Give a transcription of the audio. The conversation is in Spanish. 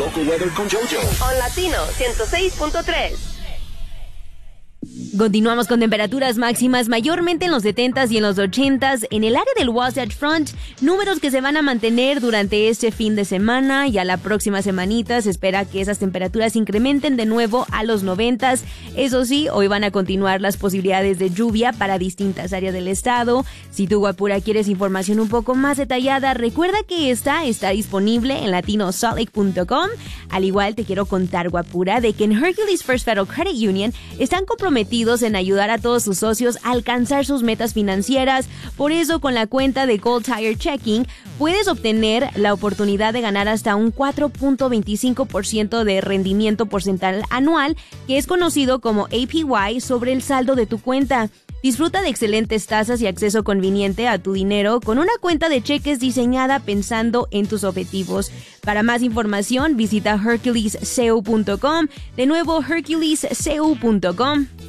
Local Weather con JoJo. On Latino 106.3. Continuamos con temperaturas máximas mayormente en los 70s y en los 80s en el área del Wasatch Front, números que se van a mantener durante este fin de semana y a la próxima semanita se espera que esas temperaturas incrementen de nuevo a los 90s. Eso sí, hoy van a continuar las posibilidades de lluvia para distintas áreas del estado. Si tú, Guapura, quieres información un poco más detallada, recuerda que está disponible en latinosaltlake.com. Al igual te quiero contar, Guapura, de que en Hercules First Federal Credit Union están comprometidos en ayudar a todos sus socios a alcanzar sus metas financieras. Por eso, con la cuenta de Gold Tire Checking, puedes obtener la oportunidad de ganar hasta un 4.25% de rendimiento porcentual anual, que es conocido como APY, sobre el saldo de tu cuenta. Disfruta de excelentes tasas y acceso conveniente a tu dinero con una cuenta de cheques diseñada pensando en tus objetivos. Para más información, visita herculescu.com. De nuevo, herculescu.com.